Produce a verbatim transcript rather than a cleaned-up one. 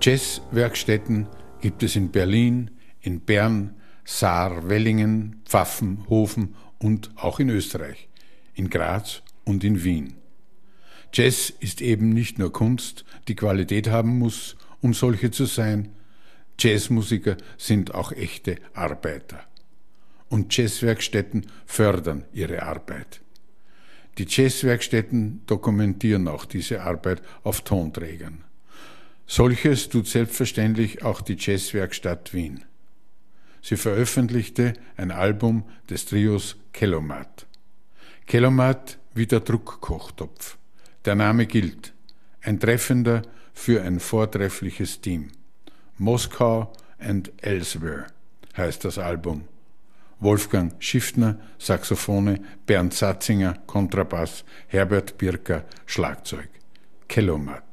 Jazzwerkstätten gibt es in Berlin, in Bern, Saar, Wellingen, Pfaffenhofen und auch in Österreich, in Graz und in Wien. Jazz ist eben nicht nur Kunst, die Qualität haben muss, um solche zu sein. Jazzmusiker sind auch echte Arbeiter. Und Jazzwerkstätten fördern ihre Arbeit. Die Jazzwerkstätten dokumentieren auch diese Arbeit auf Tonträgern. Solches tut selbstverständlich auch die Jazzwerkstatt Wien. Sie veröffentlichte ein Album des Trios Kellomat. Kellomat wie der Druckkochtopf. Der Name gilt. Ein treffender für ein vortreffliches Team. Moskau and Elsewhere heißt das Album. Wolfgang Schiffner, Saxophone, Bernd Satzinger, Kontrabass, Herbert Birker, Schlagzeug. Kellomat.